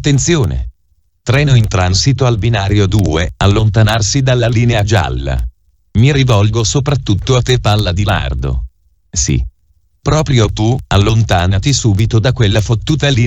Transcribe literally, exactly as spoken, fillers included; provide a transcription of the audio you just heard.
Attenzione! Treno in transito al binario due, allontanarsi dalla linea gialla. Mi rivolgo soprattutto a te, palla di lardo. Sì. Proprio tu, allontanati subito da quella fottuta linea.